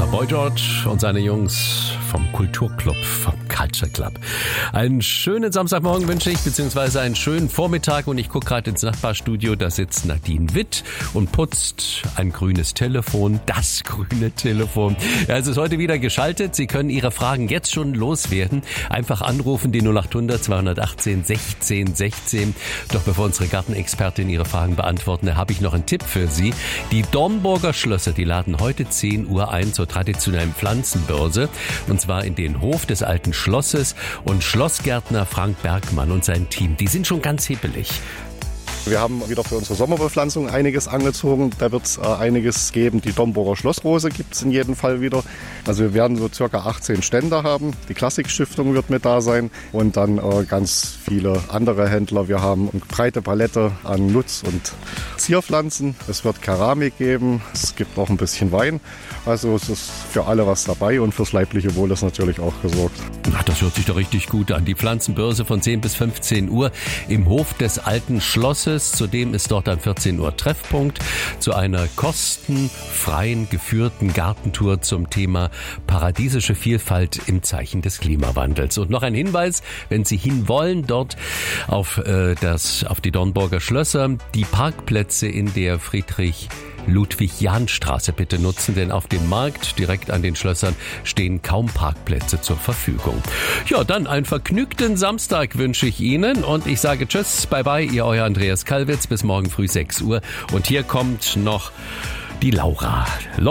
Boy George und seine Jungs vom Kulturclub, vom Culture Club. Einen schönen Samstagmorgen wünsche ich, beziehungsweise einen schönen Vormittag, und ich gucke gerade ins Nachbarstudio, da sitzt Nadine Witt und putzt ein grünes Telefon, das grüne Telefon. Ja, es ist heute wieder geschaltet, Sie können Ihre Fragen jetzt schon loswerden. Einfach anrufen, die 0800 218 16 16. Doch bevor unsere Gartenexpertin Ihre Fragen beantworten, habe ich noch einen Tipp für Sie. Die Dornburger Schlösser, die laden heute 10 Uhr ein zur traditionellen Pflanzenbörse, und zwar in den Hof des alten Schlosses, und Schlossgärtner Frank Bergmann und sein Team, die sind schon ganz hibbelig. Wir haben wieder für unsere Sommerbepflanzung einiges angezogen. Da wird es einiges geben. Die Dornburger Schlossrose gibt es in jedem Fall wieder. Also wir werden so circa 18 Stände haben. Die Klassikstiftung wird mit da sein und dann ganz viele andere Händler. Wir haben eine breite Palette an Nutz- und Zierpflanzen. Es wird Keramik geben. Es gibt noch ein bisschen Wein. Also es ist für alle was dabei, und fürs leibliche Wohl ist natürlich auch gesorgt. Ach, das hört sich doch richtig gut an. Die Pflanzenbörse von 10 bis 15 Uhr im Hof des alten Schlosses. Zudem ist dort am 14 Uhr Treffpunkt zu einer kostenfreien geführten Gartentour zum Thema paradiesische Vielfalt im Zeichen des Klimawandels. Und noch ein Hinweis, wenn Sie hinwollen, dort auf die Dornburger Schlösser, die Parkplätze in der Friedrich-Ludwig-Jahn-Straße bitte nutzen, denn auf dem Markt direkt an den Schlössern stehen kaum Parkplätze zur Verfügung. Ja, dann einen vergnügten Samstag wünsche ich Ihnen, und ich sage Tschüss, bye bye, Ihr euer Andreas Kalwitz, bis morgen früh 6 Uhr. Und hier kommt noch die Laura.